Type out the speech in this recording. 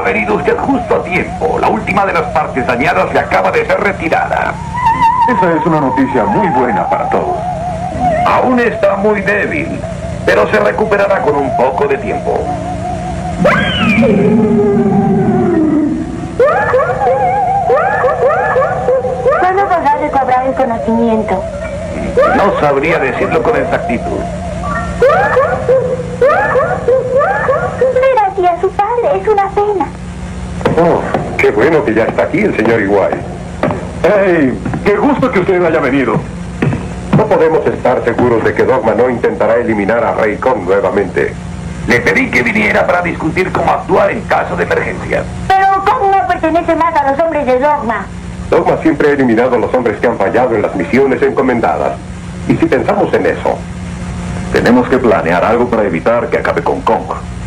venido usted justo a tiempo. La última de las partes dañadas le acaba de ser retirada. Esa es una noticia muy buena para todos. Aún está muy débil, pero se recuperará con un poco de tiempo. ¿Cuándo podrá recobrar el conocimiento? No sabría decirlo con exactitud. Ver así a su padre es una pena. Oh, qué bueno que ya está aquí el señor Iguay. ¡Hey! ¡Qué gusto que usted haya venido! No podemos estar seguros de que Dogma no intentará eliminar a Rey Kong nuevamente. Le pedí que viniera para discutir cómo actuar en caso de emergencia. Pero Kong no pertenece más a los hombres de Dogma. Dogma siempre ha eliminado a los hombres que han fallado en las misiones encomendadas. Y si pensamos en eso, tenemos que planear algo para evitar que acabe con Kong.